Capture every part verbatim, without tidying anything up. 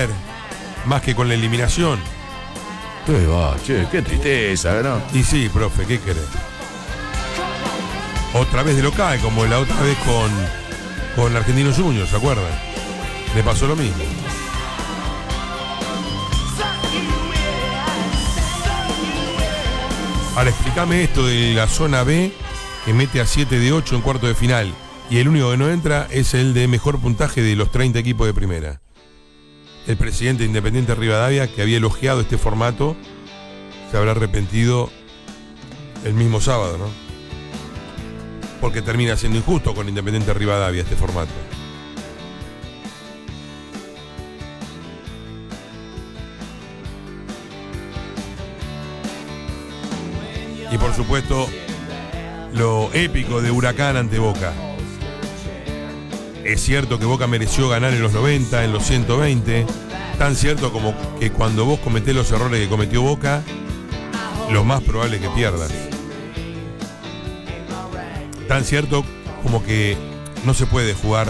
ver más que con la eliminación. Qué va, che, qué tristeza, ¿no? Y sí, profe, ¿qué querés? Otra vez de local, como la otra vez con, con Argentinos Juniors, ¿se acuerdan? Le pasó lo mismo. Ahora explícame esto de la zona B, que mete a siete de ocho en cuarto de final, y el único que no entra es el de mejor puntaje de los treinta equipos de primera. El presidente de Independiente Rivadavia, que había elogiado este formato, se habrá arrepentido el mismo sábado, ¿no? Porque termina siendo injusto con Independiente Rivadavia este formato. Y por supuesto, lo épico de Huracán ante Boca. Es cierto que Boca mereció ganar en los noventa, en los ciento veinte. Tan cierto como que cuando vos cometés los errores que cometió Boca, lo más probable es que pierdas. Tan cierto como que no se puede jugar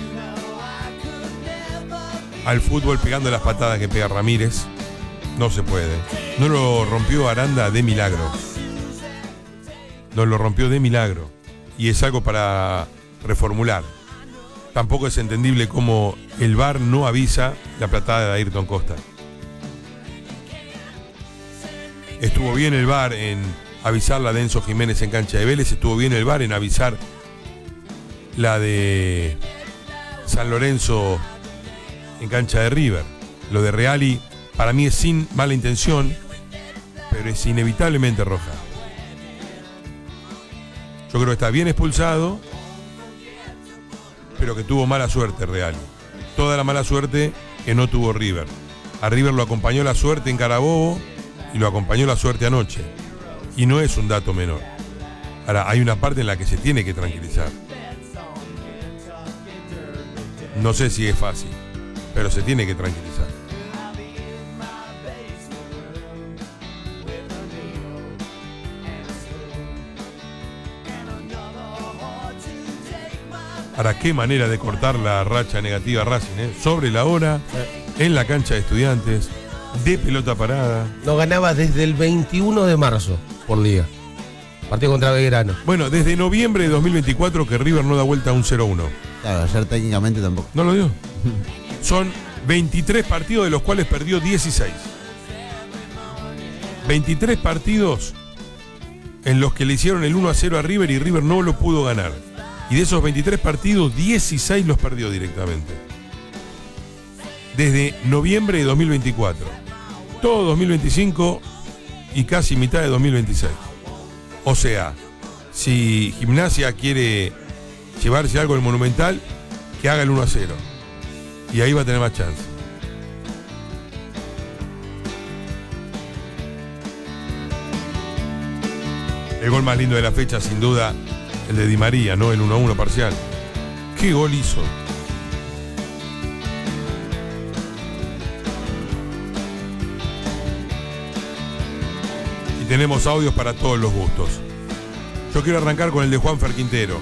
al fútbol pegando las patadas que pega Ramírez. No se puede. No lo rompió Aranda de milagro. No lo rompió de milagro. Y es algo para reformular. Tampoco es entendible cómo el V A R no avisa la patada de Ayrton Costa. Estuvo bien el V A R en avisar la de Enzo Jiménez en cancha de Vélez. Estuvo bien el V A R en avisar la de San Lorenzo en cancha de River. Lo de Reali para mí es sin mala intención, pero es inevitablemente roja. Yo creo que está bien expulsado, pero que tuvo mala suerte Reali. Toda la mala suerte que no tuvo River. A River lo acompañó la suerte en Carabobo y lo acompañó la suerte anoche. Y no es un dato menor. Ahora, hay una parte en la que se tiene que tranquilizar. No sé si es fácil, pero se tiene que tranquilizar. Ahora, qué manera de cortar la racha negativa Racing, ¿eh? Sobre la hora, en la cancha de Estudiantes, de pelota parada. No ganaba desde el veintiuno de marzo por liga. Partido contra Belgrano. Bueno, desde noviembre de dos mil veinticuatro que River no da vuelta a un cero uno. Claro, ayer técnicamente tampoco. ¿No lo dio? Son veintitrés partidos de los cuales perdió dieciséis. veintitrés partidos en los que le hicieron el uno a cero a River y River no lo pudo ganar. Y de esos veintitrés partidos, dieciséis los perdió directamente. Desde noviembre de dos mil veinticuatro. Todo dos mil veinticinco y casi mitad de dos mil veintiséis. O sea, si Gimnasia quiere llevarse algo del Monumental, que haga el uno a cero. Y ahí va a tener más chance. El gol más lindo de la fecha, sin duda, el de Di María, ¿no? El uno a uno parcial. ¿Qué gol hizo? Y tenemos audios para todos los gustos. Yo quiero arrancar con el de Juanfer Quintero.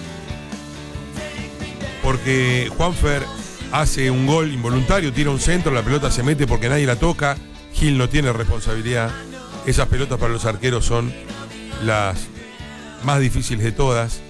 Porque Juanfer hace un gol involuntario, tira un centro, la pelota se mete porque nadie la toca. Gil no tiene responsabilidad. Esas pelotas para los arqueros son las más difíciles de todas.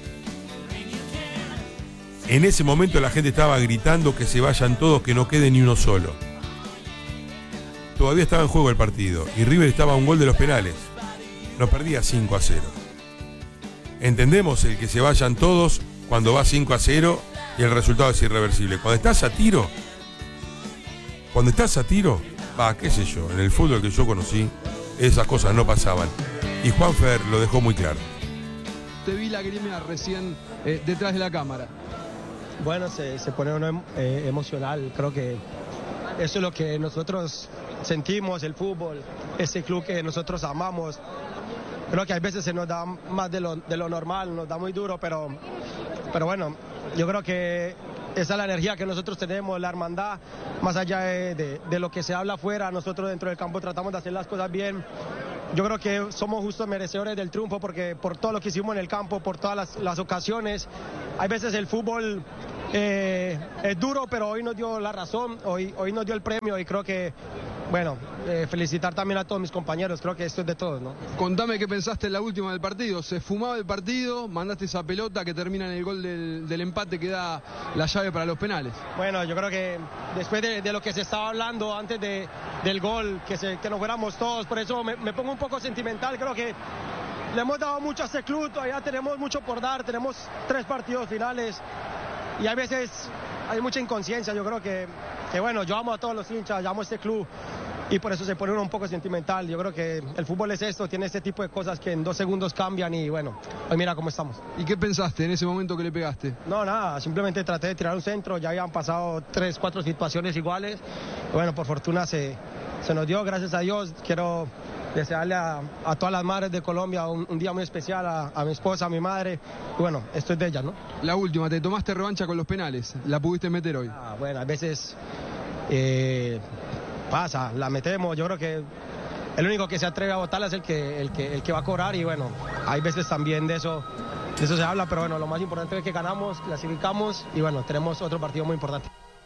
En ese momento la gente estaba gritando que se vayan todos, que no quede ni uno solo. Todavía estaba en juego el partido y River estaba a un gol de los penales. No perdía cinco a cero. Entendemos el que se vayan todos cuando va cinco a cero y el resultado es irreversible. Cuando estás a tiro, cuando estás a tiro, va, qué sé yo, en el fútbol que yo conocí, esas cosas no pasaban. Y Juanfer lo dejó muy claro. Te vi lagrimear recién eh, detrás de la cámara. Bueno, se, se pone uno eh, emocional. Creo que eso es lo que nosotros sentimos, el fútbol, ese club que nosotros amamos. Creo que a veces se nos da más de lo, de lo normal, nos da muy duro, pero, pero bueno, yo creo que esa es la energía que nosotros tenemos, la hermandad, más allá de, de, de lo que se habla afuera, nosotros dentro del campo tratamos de hacer las cosas bien. Yo creo que somos justos merecedores del triunfo porque por todo lo que hicimos en el campo, por todas las, las ocasiones. Hay veces el fútbol Eh, es duro, pero hoy nos dio la razón, hoy, hoy nos dio el premio y creo que, bueno, eh, felicitar también a todos mis compañeros, creo que esto es de todos, ¿no? Contame qué pensaste en la última del partido. Se fumaba el partido, mandaste esa pelota que termina en el gol del, del empate que da la llave para los penales. Bueno, yo creo que después de, de lo que se estaba hablando antes de, del gol, que, se, que nos fuéramos todos, por eso me, me pongo un poco sentimental, creo que le hemos dado mucho a este club, todavía tenemos mucho por dar, tenemos tres partidos finales y a veces hay mucha inconsciencia. Yo creo que, que bueno, yo amo a todos los hinchas, yo amo a este club y por eso se pone uno un poco sentimental. Yo creo que el fútbol es esto, tiene este tipo de cosas que en dos segundos cambian y bueno, hoy mira cómo estamos. ¿Y qué pensaste en ese momento que le pegaste? No, nada, simplemente traté de tirar un centro, ya habían pasado tres, cuatro situaciones iguales. Bueno, por fortuna se, se nos dio, gracias a Dios. Quiero desearle a, a todas las madres de Colombia un, un día muy especial, a, a mi esposa, a mi madre. Y bueno, esto es de ella, ¿no? La última, te tomaste revancha con los penales, la pudiste meter hoy. Ah, bueno, a veces eh, pasa, la metemos. Yo creo que el único que se atreve a botarla es el que, el que, el que va a cobrar y bueno, hay veces también de eso, de eso se habla, pero bueno, lo más importante es que ganamos, clasificamos y bueno, tenemos otro partido muy importante.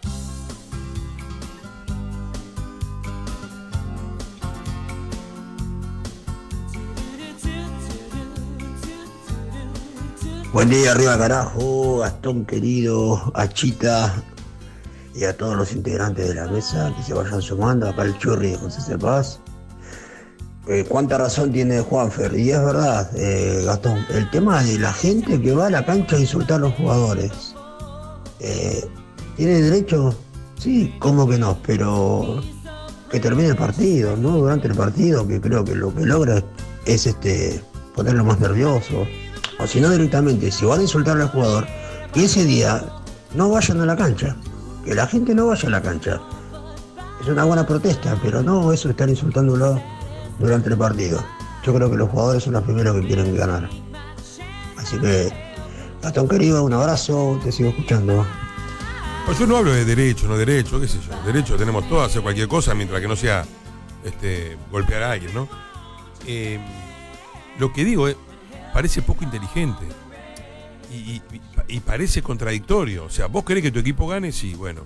Buen día, arriba carajo, Gastón querido, a Chita y a todos los integrantes de la mesa que se vayan sumando, acá el Churri de José Cepaz. Eh, cuánta razón tiene Juanfer, y es verdad, eh, Gastón, el tema de la gente que va a la cancha a insultar a los jugadores. Eh, ¿Tiene derecho? Sí, cómo que no, pero que termine el partido, ¿no? Durante el partido, que creo que lo que logra es este ponerlo más nervioso. O si no, directamente, si van a insultar al jugador, que ese día no vayan a la cancha, que la gente no vaya a la cancha. Es una buena protesta, pero no eso estar insultándolo durante el partido. Yo creo que los jugadores son los primeros que quieren ganar. Así que, Gastón querido, un abrazo, te sigo escuchando. Pues yo no hablo de derecho, no derecho, qué sé yo. Derecho tenemos todos a hacer cualquier cosa mientras que no sea este, golpear a alguien, ¿no? Eh, lo que digo es, parece poco inteligente y, y, y parece contradictorio. O sea, vos querés que tu equipo gane, sí, bueno.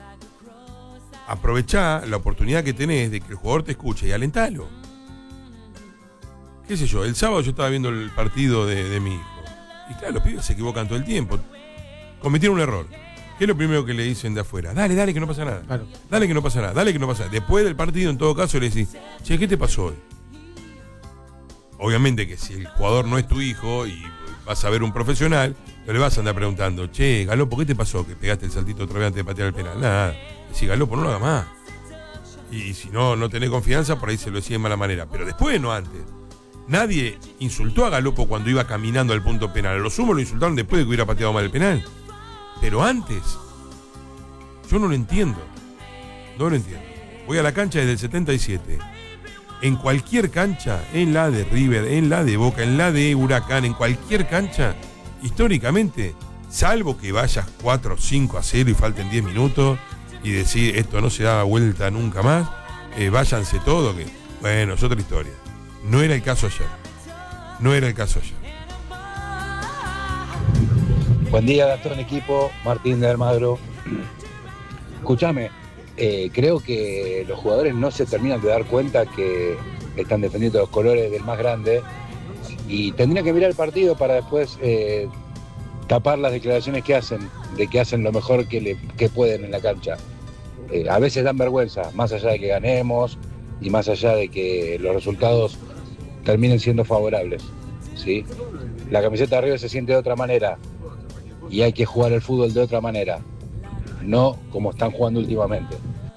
Aprovechá la oportunidad que tenés de que el jugador te escuche y alentalo. Qué sé yo, el sábado yo estaba viendo el partido de, de mi hijo. Y claro, los pibes se equivocan todo el tiempo. Cometieron un error. ¿Qué es lo primero que le dicen de afuera? Dale, dale, que no pasa nada. Claro. Dale, que no pasa nada. Dale, que no pasa nada. Después del partido, en todo caso, le decís, che, ¿qué te pasó hoy? Obviamente que si el jugador no es tu hijo y vas a ver un profesional, no le vas a andar preguntando, che, Galopo, ¿qué te pasó? Que pegaste el saltito otra vez antes de patear el penal. Nada. Si Galopo, no lo haga más. Y si no, no tenés confianza, por ahí se lo decía de mala manera. Pero después, no antes. Nadie insultó a Galopo cuando iba caminando al punto penal. A lo sumo lo insultaron después de que hubiera pateado mal el penal. Pero antes, yo no lo entiendo. No lo entiendo. Voy a la cancha desde el setenta y siete. En cualquier cancha, en la de River, en la de Boca, en la de Huracán, en cualquier cancha, históricamente, salvo que vayas cuatro o cinco a cero y falten diez minutos y decir esto no se da vuelta nunca más, eh, váyanse todo, que bueno, es otra historia. No era el caso ayer. No era el caso ayer. Buen día, Gastón, equipo, Martín de Almagro. Escúchame. Eh, creo que los jugadores no se terminan de dar cuenta que están defendiendo los colores del más grande y tendrían que mirar el partido para después eh, tapar las declaraciones que hacen, de que hacen lo mejor que, le, que pueden en la cancha. Eh, a veces dan vergüenza, más allá de que ganemos y más allá de que los resultados terminen siendo favorables, ¿sí? La camiseta de River se siente de otra manera y hay que jugar el fútbol de otra manera, no como están jugando últimamente.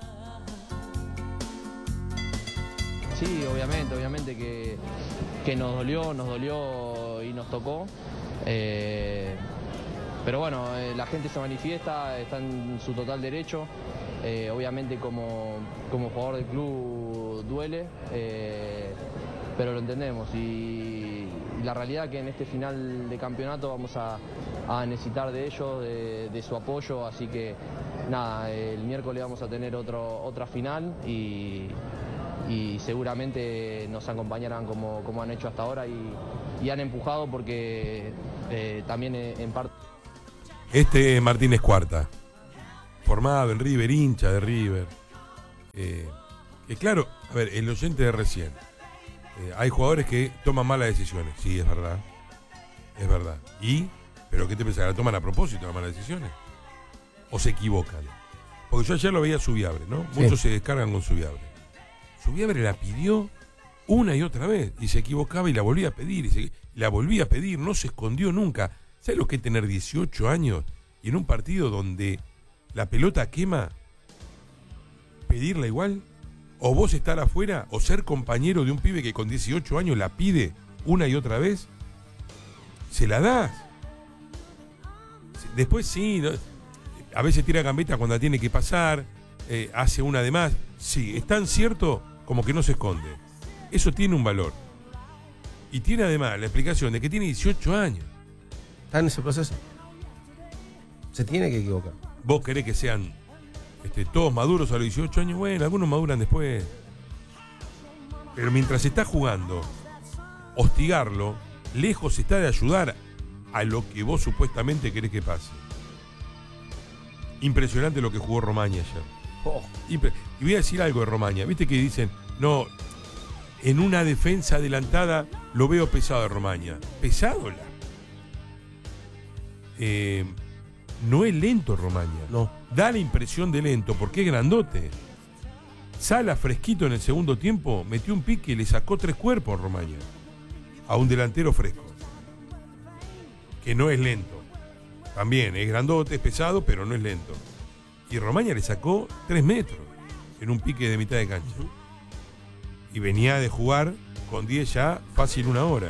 Sí, obviamente, obviamente que, que nos dolió, nos dolió y nos tocó. Eh, pero bueno, eh, la gente se manifiesta, está en su total derecho. Eh, obviamente como, como jugador del club duele, eh, pero lo entendemos. Y, y la realidad es que en este final de campeonato vamos a, a necesitar de ellos, de, de su apoyo. Así que nada, el miércoles vamos a tener otro, otra final y... y seguramente nos acompañarán como, como han hecho hasta ahora y, y han empujado porque eh, también en parte... Este Martínez Cuarta, formado en River, hincha de River. Eh, que claro, a ver, el oyente de recién. Eh, hay jugadores que toman malas decisiones. Sí, es verdad. Es verdad. ¿Y? ¿Pero qué te pensás? ¿La toman a propósito las malas decisiones? ¿O se equivocan? Porque yo ayer lo veía a Subiabre, ¿no? Sí. Muchos se descargan con Subiabre. Subiabre la pidió una y otra vez. Y se equivocaba y la volvía a pedir. Y, se, y la volvía a pedir. No se escondió nunca. ¿Sabes lo que es tener dieciocho años y en un partido donde la pelota quema, pedirla igual? ¿O vos estar afuera o ser compañero de un pibe que con dieciocho años la pide una y otra vez? Se la das. Después sí, ¿no? A veces tira gambeta cuando la tiene que pasar, eh, hace una de más. Sí, es tan cierto como que no se esconde. Eso tiene un valor. Y tiene además la explicación de que tiene dieciocho años. Está en ese proceso. Se tiene que equivocar. ¿Vos querés que sean este, todos maduros a los dieciocho años? Bueno, algunos maduran después. Pero mientras está jugando, hostigarlo, lejos está de ayudar a lo que vos supuestamente querés que pase. Impresionante lo que jugó Romaña ayer. Oh. Y voy a decir algo de Romaña. Viste que dicen, no, en una defensa adelantada lo veo pesado de Romaña. Pesado la. Eh, no es lento Romaña. No. Da la impresión de lento porque es grandote. Sala fresquito en el segundo tiempo, metió un pique y le sacó tres cuerpos a Romaña. A un delantero fresco. Que no es lento. También es grandote, es pesado, pero no es lento. Y Romaña le sacó tres metros en un pique de mitad de cancha. Y venía de jugar con diez ya fácil una hora.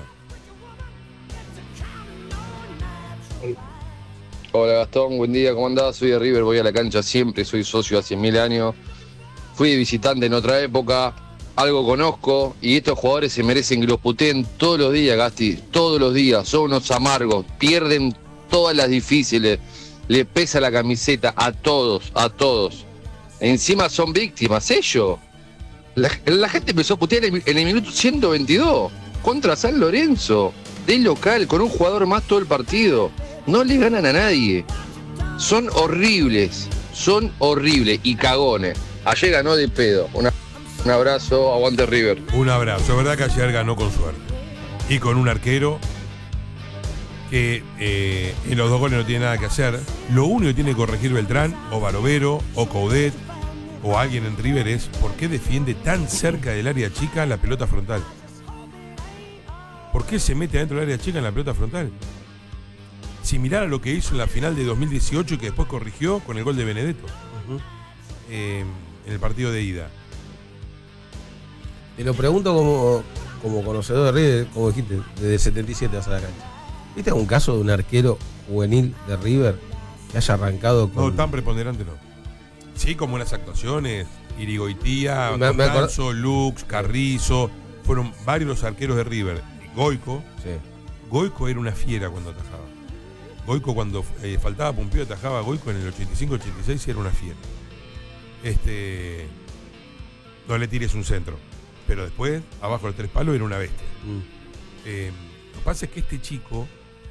Hola Gastón, buen día, ¿cómo andás? Soy de River, voy a la cancha siempre, soy socio hace mil años. Fui visitante en otra época, algo conozco y estos jugadores se merecen que los puteen todos los días, Gasti, todos los días, son unos amargos, pierden todas las difíciles, le pesa la camiseta a todos, a todos. Encima son víctimas, ellos. La, la gente empezó a putear en el, en el minuto ciento veintidós contra San Lorenzo, de local, con un jugador más todo el partido. No le ganan a nadie. Son horribles, son horribles y cagones. Ayer ganó de pedo. Una, un abrazo, aguante River. Un abrazo, es verdad que ayer ganó con suerte. Y con un arquero que eh, en los dos goles no tiene nada que hacer. Lo único que tiene que corregir Beltrán, o Barovero, o Coudet, o alguien en River es ¿por qué defiende tan cerca del área chica la pelota frontal? ¿Por qué se mete adentro del área chica en la pelota frontal? Similar a lo que hizo en la final de dos mil dieciocho y que después corrigió con el gol de Benedetto. Uh-huh. eh, en el partido de ida. Te lo pregunto como, como conocedor de River, como dijiste, desde el setenta y siete vas a la cancha. ¿Viste algún caso de un arquero juvenil de River que haya arrancado con...? No, tan preponderante no. Sí, como unas actuaciones, Irigoitía, Constanzo, Lux, Carrizo, fueron varios los arqueros de River. Goico, sí. Goico era una fiera cuando atajaba. Goico cuando eh, faltaba Pumpeo atajaba a Goico en el ochenta y cinco ochenta y seis y era una fiera. Este, no le tires un centro, pero después, abajo de los tres palos, era una bestia. Mm. Eh, lo que pasa es que este chico,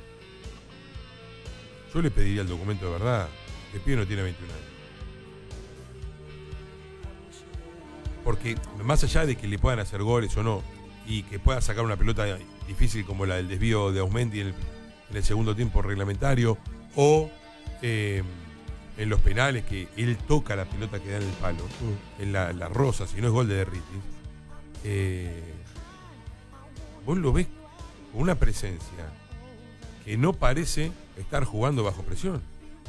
yo le pediría el documento de verdad. El pibe no tiene veintiún años. Porque más allá de que le puedan hacer goles o no, y que pueda sacar una pelota difícil como la del desvío de Ausmendi en el, en el segundo tiempo reglamentario, o eh, en los penales que él toca la pelota que da en el palo, mm. en la, la rosa, si no es gol de Derritis, eh, vos lo ves con una presencia que no parece estar jugando bajo presión.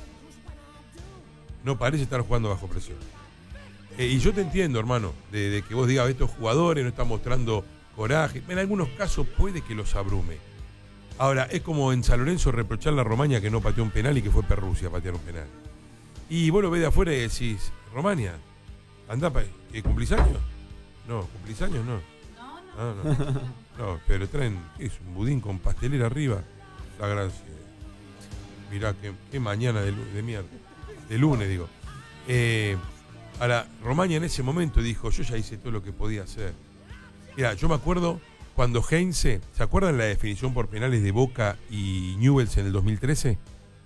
No parece estar jugando bajo presión. Eh, y yo te entiendo, hermano, de, de que vos digas, estos jugadores no están mostrando coraje. En algunos casos puede que los abrume. Ahora, es como en San Lorenzo reprocharle a Romaña que no pateó un penal y que fue Perrusia a patear un penal. Y vos lo ves de afuera y decís, Romaña, andá, pa ¿eh, ¿cumplís años? No, ¿cumplís años? No. No, no. Ah, no. No, pero traen, ¿qué es? Un budín con pastelera arriba. La gracia. Mirá, qué, qué mañana de, de mierda. De lunes, digo. Eh... Ahora, Romaña en ese momento dijo, yo ya hice todo lo que podía hacer. Mira, yo me acuerdo cuando Heinze, ¿se acuerdan la definición por penales de Boca y Newell's en el dos mil trece?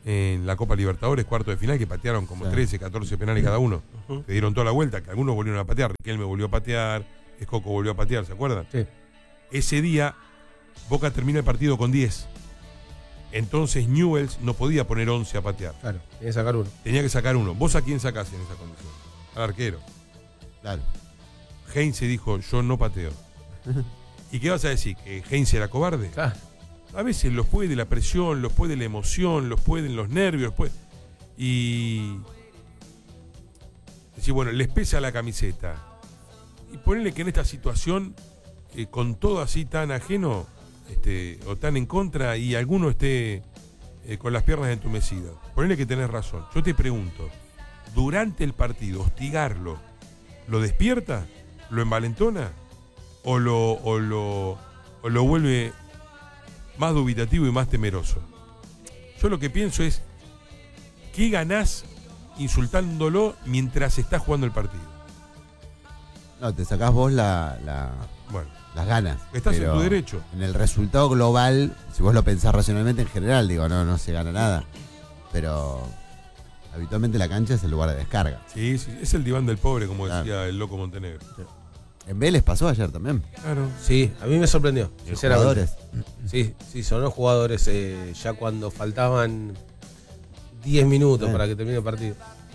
en la Copa Libertadores, cuarto de final, que patearon como sí. trece, catorce penales cada uno. Uh-huh. Que dieron toda la vuelta, que algunos volvieron a patear. Riquelme volvió a patear, Escoco volvió a patear, ¿se acuerdan? Sí. Ese día, Boca termina el partido con diez. Entonces Newell's no podía poner once a patear. Claro, tenía que sacar uno. Tenía que sacar uno. ¿Vos a quién sacás en esa condición? Al arquero. Claro. Heinze dijo, yo no pateo. ¿Y qué vas a decir? ¿Que Heinze era cobarde? Claro. A veces los puede la presión, los puede la emoción, los pueden los nervios, los puede... Y... decir, bueno, les pesa la camiseta. Y ponerle que en esta situación, eh, con todo así tan ajeno, este, o tan en contra, y alguno esté eh, con las piernas entumecidas. Ponerle que tenés razón. Yo te pregunto, durante el partido, hostigarlo, ¿lo despierta? ¿Lo envalentona? ¿O lo, o lo, o lo vuelve más dubitativo y más temeroso? Yo lo que pienso es, ¿qué ganás insultándolo mientras está jugando el partido? No, te sacás vos la, la, bueno, las ganas. Estás en tu derecho. En el resultado global, si vos lo pensás racionalmente en general, digo, no, no se gana nada. Pero habitualmente la cancha es el lugar de descarga. Sí, sí, es el diván del pobre, como claro. decía el loco Montenegro. Sí. En Vélez pasó ayer también. Claro. Sí, a mí me sorprendió. Jugadores. Sí, sí, son los jugadores eh, ya cuando faltaban diez minutos sí. para que termine el partido.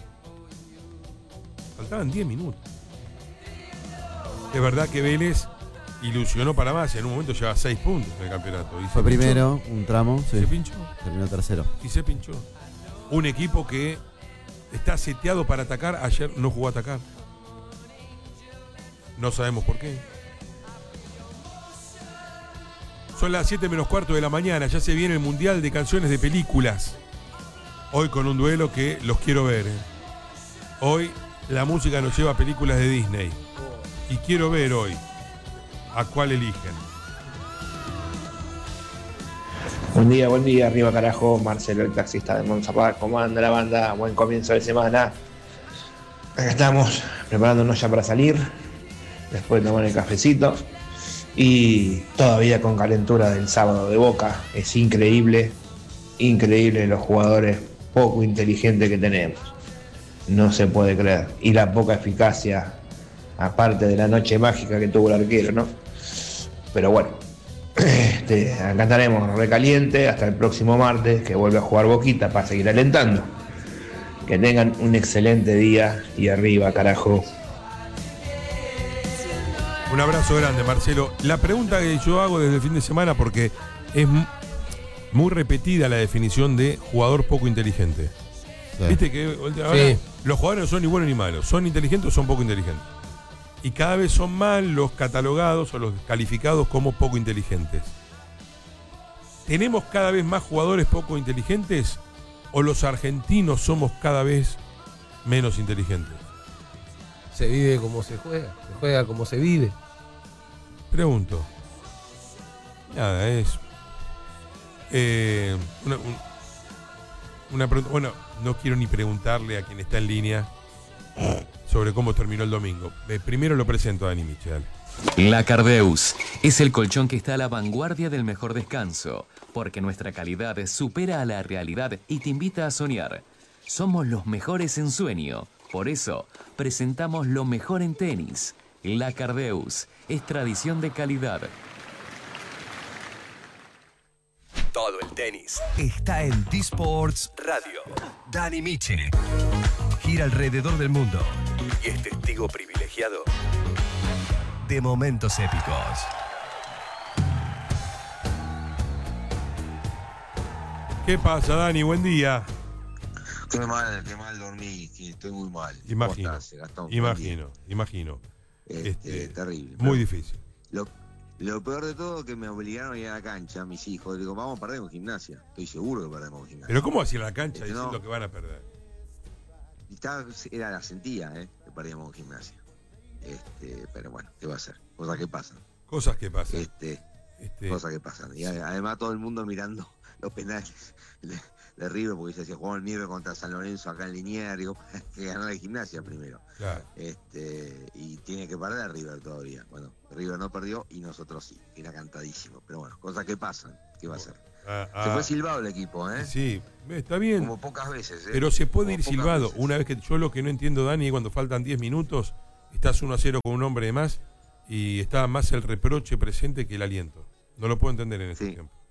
Faltaban diez minutos. Es verdad que Vélez ilusionó para más y en un momento lleva seis puntos en el campeonato. Y Fue primero, pinchó. un tramo. Sí. Se pinchó. Terminó tercero. Y se pinchó. Un equipo que está seteado para atacar, ayer no jugó a atacar. No sabemos por qué. Son las siete menos cuarto de la mañana, ya se viene el Mundial de Canciones de Películas. Hoy con un duelo que los quiero ver. ¿eh? Hoy la música nos lleva a películas de Disney. Y quiero ver hoy a cuál eligen. Buen día, buen día, arriba carajo, Marcelo el taxista de Monzapá, ¿cómo anda la banda? Buen comienzo de semana. Acá estamos preparándonos ya para salir, después de tomar el cafecito y todavía con calentura del sábado de Boca. Es increíble, increíble los jugadores poco inteligentes que tenemos. No se puede creer. Y la poca eficacia, aparte de la noche mágica que tuvo el arquero, ¿no? Pero bueno, este, acá estaremos recaliente hasta el próximo martes, que vuelve a jugar Boquita para seguir alentando. Que tengan un excelente día y arriba, carajo. Un abrazo grande, Marcelo. La pregunta que yo hago desde el fin de semana, porque es muy repetida la definición de jugador poco inteligente. Sí. Viste que ahora sí. Los jugadores no son ni buenos ni malos, son inteligentes o son poco inteligentes. Y cada vez son más los catalogados o los calificados como poco inteligentes. ¿Tenemos cada vez más jugadores poco inteligentes o los argentinos somos cada vez menos inteligentes? Se vive como se juega, se juega como se vive. Pregunto. Nada, es eh, una, un, una pregunta. Bueno, no quiero ni preguntarle a quien está en línea sobre cómo terminó el domingo. Eh, primero lo presento a Dani Michel. La Cardeus es el colchón que está a la vanguardia del mejor descanso, porque nuestra calidad supera a la realidad y te invita a soñar. Somos los mejores en sueño, por eso presentamos lo mejor en tenis. La Cardeus es tradición de calidad. Todo el tenis está en D-Sports Radio. Dani Michel gira alrededor del mundo y es testigo privilegiado de momentos épicos. ¿Qué pasa, Dani? Buen día. Qué mal, qué mal dormí, que estoy muy mal. Imagino, estás, Gastón? imagino, imagino. Este, este, terrible. Muy difícil. Lo, lo peor de todo es que me obligaron a ir a la cancha, mis hijos. Digo, vamos a perder en gimnasia. Estoy seguro que perdemos en gimnasia. Pero ¿cómo hacía la cancha este, diciendo no, que van a perder? Estaba, era la sentía, ¿eh? Que perdíamos en gimnasia. Este, pero bueno, ¿qué va a hacer? Cosas que pasan. Cosas que pasan. Este, este... Cosas que pasan. Y además todo el mundo mirando los penales de, de River, porque se decía, jugamos el miércoles contra San Lorenzo acá en Liniers, digo, que ganó la gimnasia primero. Claro. Este, y tiene que perder River todavía. Bueno, River no perdió y nosotros sí. Era cantadísimo. Pero bueno, cosas que pasan. ¿Qué va a hacer? a- a- Se fue silbado el equipo, ¿eh? Sí, está bien. Como pocas veces, ¿eh? Pero se puede Como ir pocas silbado. veces. Una vez que yo lo que no entiendo, Dani, es cuando faltan diez minutos, estás uno a cero con un hombre de más y está más el reproche presente que el aliento. No lo puedo entender en este Sí. tiempo.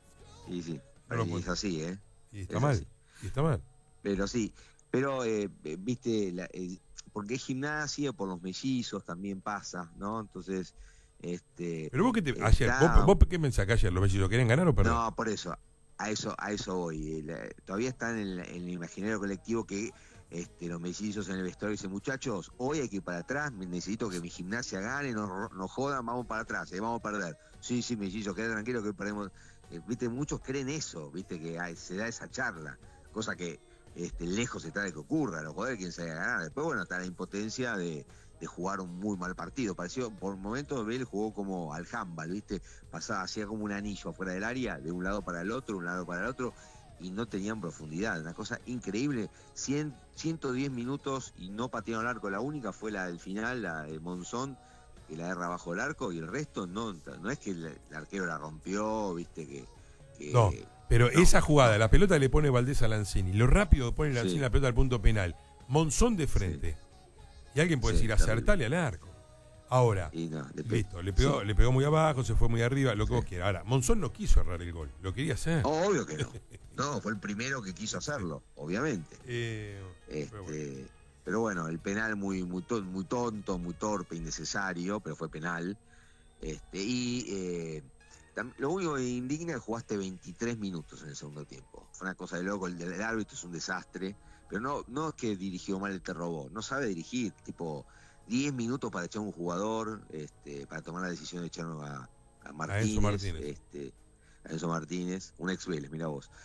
Y sí, No lo y puedo- es así, ¿eh? Y está Es mal. así. Y está mal. Pero sí, pero eh, eh, viste, la- eh, porque es gimnasia, por los mellizos también pasa, ¿no? Entonces, este... Pero vos qué te. eh, Ayer, está- vos, vos qué me sacás ayer? ¿Los mellizos querían ganar o perder? No, por eso, a eso, a eso voy. El, eh, todavía están en, la- en el imaginario colectivo que este, los mellizos en el vestuario dicen, muchachos, hoy hay que ir para atrás, me- necesito que mi gimnasia gane, no, ro- no jodan, vamos para atrás, eh, vamos a perder. Sí, sí, mellizos, quédate tranquilo que hoy perdemos. Eh, viste, muchos creen eso, viste, que hay- se da esa charla, cosa que este, lejos está de que ocurra, los jugadores quieren salir a ganar. Después, bueno, está la impotencia de, de jugar un muy mal partido. Pareció, por momentos, Bell jugó como al handball, ¿viste? Pasaba, hacía como un anillo afuera del área, de un lado para el otro, un lado para el otro, y no tenían profundidad. Una cosa increíble. cien, ciento diez minutos y no patearon el arco. La única fue la del final, la de Monzón, que la erra bajo el arco, y el resto no, no es que el, el arquero la rompió, ¿viste? Que, que- No, pero no, esa jugada, la pelota le pone Valdés a Lanzini, lo rápido que pone Lanzini Sí. la pelota al punto penal, Monzón de frente. Y alguien puede Sí, decir, terrible. acertale al arco. Ahora, Y no, le pe- listo, le pegó, sí. le pegó muy abajo, se fue muy arriba, lo que vos quieras. Ahora, Monzón no quiso errar el gol, lo quería hacer. Obvio que no. No, fue el primero que quiso hacerlo, obviamente. Eh, Este, pero bueno, el penal muy muy, to- muy tonto, muy torpe, innecesario, pero fue penal. Este, y eh, tam- lo único que indigna es que jugaste veintitrés minutos en el segundo tiempo. Fue una cosa de loco, el, el árbitro es un desastre, pero no, no es que dirigió mal, te robó, no sabe dirigir, tipo diez minutos para echar a un jugador, este, para tomar la decisión de echar a, a Martínez, Enzo Martínez. Este, a Enzo Martínez, un ex Vélez, mira vos.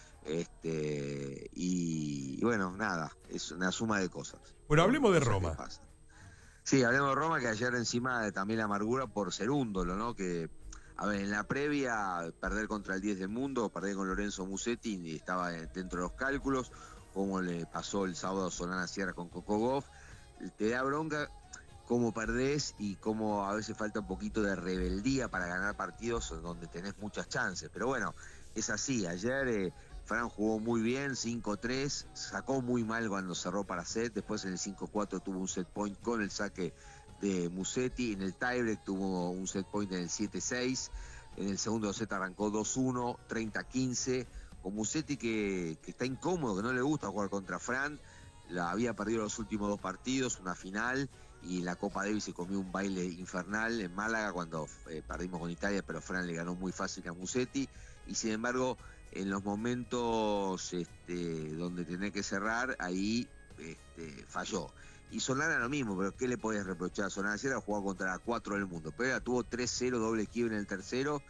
Este, y, y bueno, nada, es una suma de cosas. Bueno, hablemos de Cosas que Roma. pasan. Sí, hablemos de Roma, que ayer encima de también la amargura por Cerúndolo, ¿no? Que, a ver, en la previa, perder contra el diez del mundo, perder con Lorenzo Musetti, y estaba dentro de los cálculos, como le pasó el sábado a Solana Sierra con Coco Goff, te da bronca cómo perdés y cómo a veces falta un poquito de rebeldía para ganar partidos donde tenés muchas chances. Pero bueno, es así. Ayer eh, Fran jugó muy bien, cinco tres, sacó muy mal cuando cerró para set, después en el cinco cuatro tuvo un set point con el saque de Musetti, en el tiebreak tuvo un set point en el siete seis, en el segundo set arrancó dos uno, treinta quince, con Musetti que, que está incómodo, que no le gusta jugar contra Fran, la había perdido los últimos dos partidos, una final, y en la Copa Davis se comió un baile infernal en Málaga cuando eh, perdimos con Italia, pero Fran le ganó muy fácil a Musetti, y sin embargo en los momentos este, donde tenía que cerrar, ahí este, falló. Y Solana lo mismo, pero ¿qué le podés reprochar a Solana? Sierra jugó contra la cuatro del mundo, pero ella tuvo tres cero, doble quiebre en el tercero,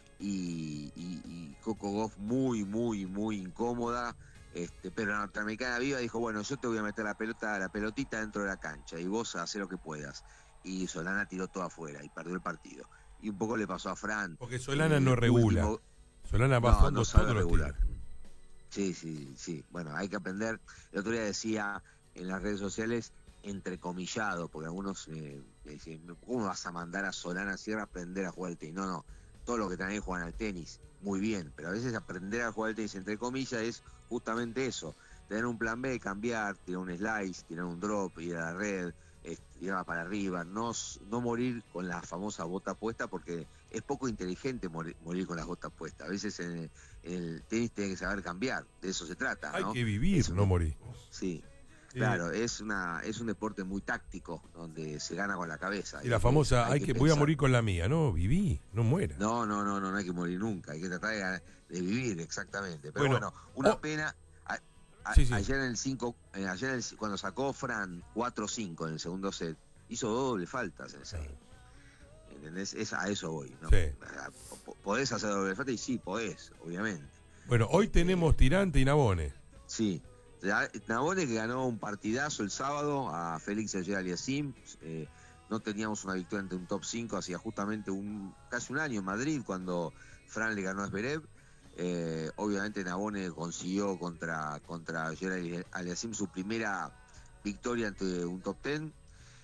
y, y, y Coco Goff muy, muy, muy incómoda. Este, pero la norteamericana viva dijo, bueno, yo te voy a meter la pelota, la pelotita dentro de la cancha y vos hacé lo que puedas. Y Solana tiró todo afuera y perdió el partido. Y un poco le pasó a Fran. Porque Solana Eh, no regula. último- Solana va a No, fondo no sabe todos los regular. tiros. Sí, sí, sí. Bueno, hay que aprender. El otro día decía en las redes sociales, entrecomillado, porque algunos eh, me dicen, ¿cómo vas a mandar a Solana Sierra a aprender a jugar al tenis? No, no. Todos los que también juegan al tenis, muy bien. Pero a veces aprender a jugar al tenis, entre comillas, es justamente eso. Tener un plan B, cambiar, tirar un slice, tirar un drop, ir a la red, eh, tirar para arriba, no, s- no morir con la famosa bota puesta, porque es poco inteligente morir, morir con las botas puestas. A veces en el, en el tenis tiene que saber cambiar, de eso se trata, Hay ¿no? que vivir, Es un- no morir. Sí, Sí. claro, es una es un deporte muy táctico, donde se gana con la cabeza. Y la Hay que- famosa, hay que, voy a pensar. morir con la mía. No, viví, no muera. No, no, no, no, no hay que morir nunca, hay que tratar de, ganar- de vivir, exactamente. Pero Bueno, bueno, una oh. pena. a- a- Sí, sí. Ayer en el cinco, eh, ayer en el- cuando sacó Fran cuatro cinco en el segundo set, hizo doble faltas en ese. ¿Entendés? Es, a eso voy. ¿no? Sí. A- po- ¿Podés hacer doble falta? Y sí, podés, obviamente. Bueno, hoy tenemos Tirante y Nabone. Sí. Ya- Nabone que ganó un partidazo el sábado a Félix Auger Aliassime. Eh, no teníamos una victoria ante un top cinco, hacía justamente un casi un año en Madrid cuando Fran le ganó a Zverev. Eh, obviamente Nabone consiguió contra, contra Auger Aliassime su primera victoria ante un top ten.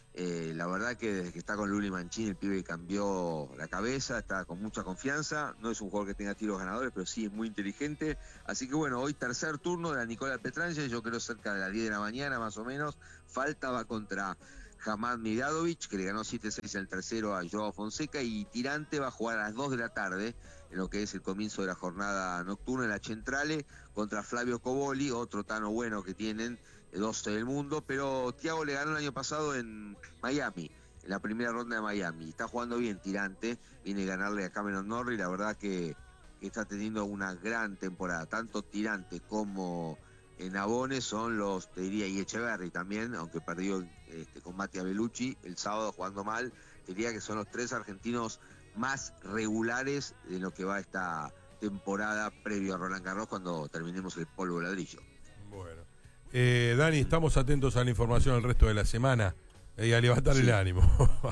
Eh, la verdad que desde que está con Luli Mancini el pibe cambió la cabeza, está con mucha confianza, no es un jugador que tenga tiros ganadores, pero sí es muy inteligente, así que bueno, hoy tercer turno de la Nicola Petrangeli, yo creo cerca de las diez de la mañana más o menos, falta va contra Hamad Miradovich, que le ganó siete seis en el tercero a Joao Fonseca, y Tirante va a jugar a las dos de la tarde, en lo que es el comienzo de la jornada nocturna en la Centrale, contra Flavio Coboli, otro tano bueno que tienen, doce del mundo, pero Thiago le ganó el año pasado en Miami, en la primera ronda de Miami. Está jugando bien Tirante, viene a ganarle a Cameron Norrie, la verdad que, que está teniendo una gran temporada. Tanto Tirante como Nabone son los, te diría, y Echeverri también, aunque perdió este, con Mattia Bellucci el sábado jugando mal, te diría que son los tres argentinos más regulares de lo que va esta temporada previo a Roland Garros cuando terminemos el polvo de ladrillo. Bueno. Eh, Dani, estamos atentos a la información el resto de la semana y eh, a levantar sí. el ánimo.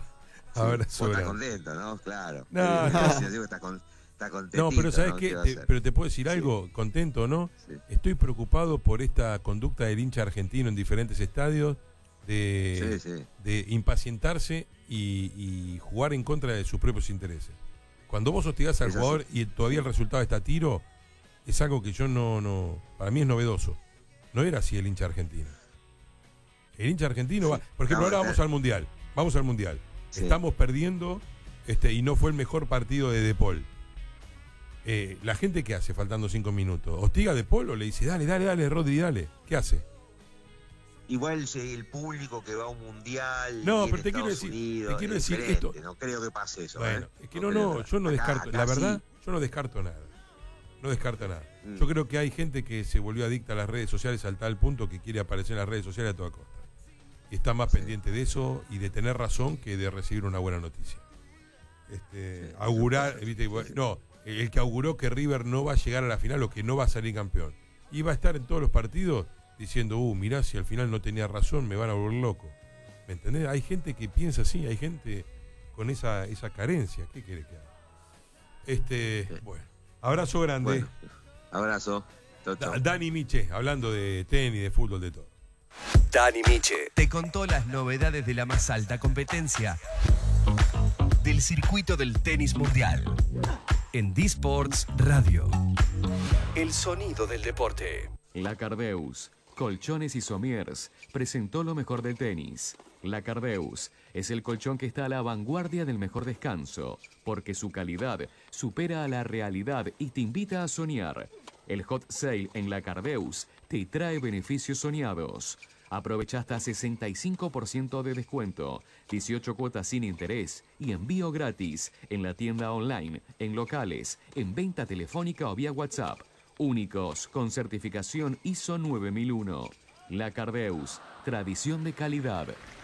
a sí, ver, está contento, ¿no? Claro. No, no. Está, con, está no, pero ¿sabes ¿no? qué? ¿Qué Te, pero te puedo decir algo, sí. contento, ¿no? Sí. Estoy preocupado por esta conducta del hincha argentino en diferentes estadios de, sí, sí. de impacientarse y, y jugar en contra de sus propios intereses. Cuando vos hostigás al jugador y todavía el resultado está a tiro, es algo que yo no, no, para mí es novedoso. No era así el hincha argentino. El hincha argentino sí. va, por ejemplo, ahora vamos al Mundial. Vamos al Mundial. Sí. Estamos perdiendo este y no fue el mejor partido de De Paul. Eh, la gente, ¿qué hace faltando cinco minutos? ¿Hostiga a De Paul o le dice, dale, dale, dale, Rodri, dale? ¿Qué hace? Igual el público que va a un Mundial. No, pero te quiero decir, Unidos, te quiero decir esto. No creo que pase eso. Bueno, ¿eh? es que no, no, no yo no acá, descarto. Acá la verdad, sí. yo no descarto nada. No descarta nada. Mm. Yo creo que hay gente que se volvió adicta a las redes sociales al tal punto que quiere aparecer en las redes sociales a toda costa. Y está más sí. pendiente de eso y de tener razón que de recibir una buena noticia. Este, sí, augurar, ¿viste? Sí. No, el que auguró que River no va a llegar a la final o que no va a salir campeón. Y va a estar en todos los partidos diciendo, uh, mirá, si al final no tenía razón, me van a volver loco. ¿Me entendés? Hay gente que piensa así, hay gente con esa, esa carencia. ¿Qué quiere que haga? Este, sí. bueno. Abrazo grande. Bueno, abrazo. Chau, chau. Dani Miche, hablando de tenis, de fútbol, de todo. Dani Miche te contó las novedades de la más alta competencia del circuito del tenis mundial en D-Sports Radio. El sonido del deporte. La Cardeus, Colchones y Somiers, presentó lo mejor del tenis. La Cardeus es el colchón que está a la vanguardia del mejor descanso, porque su calidad supera a la realidad y te invita a soñar. El Hot Sale en La Cardeus te trae beneficios soñados. Aprovecha hasta sesenta y cinco por ciento de descuento, dieciocho cuotas sin interés y envío gratis en la tienda online, en locales, en venta telefónica o vía WhatsApp. Únicos con certificación I S O nueve mil uno. La Cardeus, tradición de calidad.